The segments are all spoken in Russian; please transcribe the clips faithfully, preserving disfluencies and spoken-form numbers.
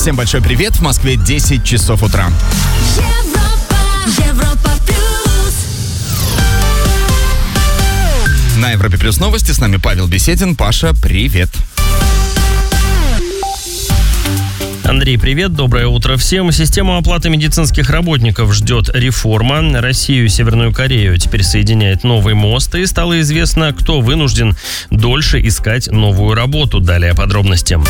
Всем большой привет. В Москве десять часов утра. Европа, Европа плюс. На Европе плюс новости. С нами Павел Беседин. Паша, привет. Андрей, привет, доброе утро всем. Систему оплаты медицинских работников ждет реформа. Россию и Северную Корею теперь соединяет новый мост. И стало известно, кто вынужден дольше искать новую работу. Далее подробности.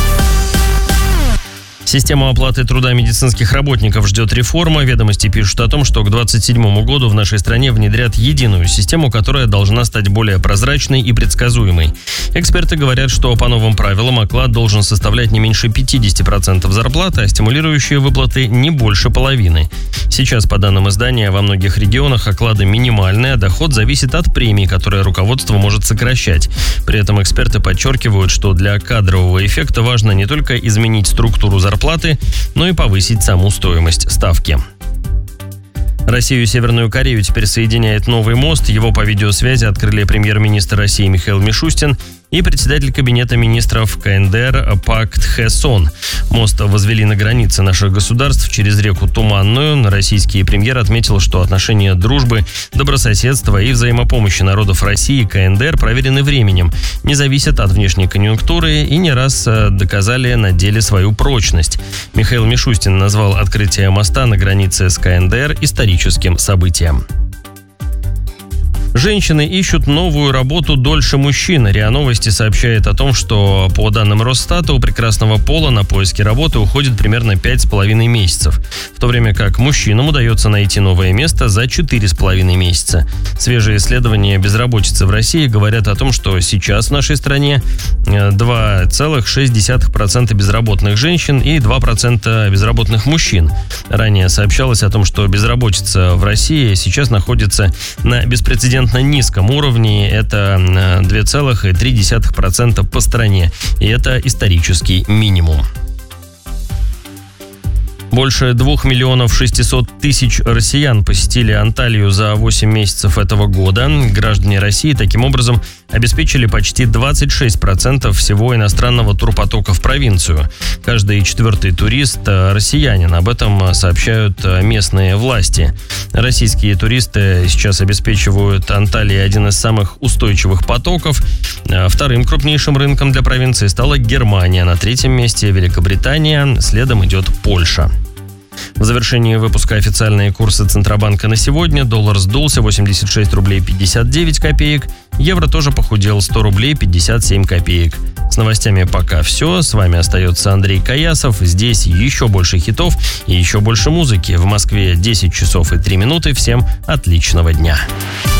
Систему оплаты труда медицинских работников ждет реформа. Ведомости пишут о том, что к двадцать седьмому году в нашей стране внедрят единую систему, которая должна стать более прозрачной и предсказуемой. Эксперты говорят, что по новым правилам оклад должен составлять не меньше пятьдесят процентов зарплаты, а стимулирующие выплаты не больше половины. Сейчас, по данным издания, во многих регионах оклады минимальные, а доход зависит от премий, которые руководство может сокращать. При этом эксперты подчеркивают, что для кадрового эффекта важно не только изменить структуру зарплаты, но и повысить саму стоимость ставки. Россию и Северную Корею теперь соединяет новый мост. Его по видеосвязи открыли премьер-министр России Михаил Мишустин и председатель кабинета министров КНДР Пак Кхе Сон. Мост возвели на границе наших государств через реку Туманную. Российский премьер отметил, что отношения дружбы, добрососедства и взаимопомощи народов России и КНДР проверены временем, не зависят от внешней конъюнктуры и не раз доказали на деле свою прочность. Михаил Мишустин назвал открытие моста на границе с КНДР историческим событием. Женщины ищут новую работу дольше мужчин. РИА Новости сообщает о том, что по данным Росстата у прекрасного пола на поиски работы уходит примерно пять с половиной месяцев, в то время как мужчинам удается найти новое место за четыре с половиной месяца. Свежие исследования безработицы в России говорят о том, что сейчас в нашей стране два целых шесть десятых процента безработных женщин и два процента безработных мужчин. Ранее сообщалось о том, что безработица в России сейчас находится на беспрецедентном на низком уровне, это два целых три десятых процента по стране, и это исторический минимум. Больше двух миллионов шестисот тысяч россиян посетили Анталию за восемь месяцев этого года. Граждане России таким образом обеспечили почти двадцать шесть процентов всего иностранного турпотока в провинцию. Каждый четвертый турист – россиянин. Об этом сообщают местные власти. Российские туристы сейчас обеспечивают Анталии один из самых устойчивых потоков. Вторым крупнейшим рынком для провинции стала Германия. На третьем месте Великобритания. Следом идет Польша. В завершении выпуска официальные курсы Центробанка на сегодня. Доллар сдулся восемьдесят шесть рублей пятьдесят девять копеек. Евро тоже похудел сто рублей пятьдесят семь копеек. С новостями пока все. С вами остается Андрей Каясов. Здесь еще больше хитов и еще больше музыки. В Москве десять часов и три минуты. Всем отличного дня.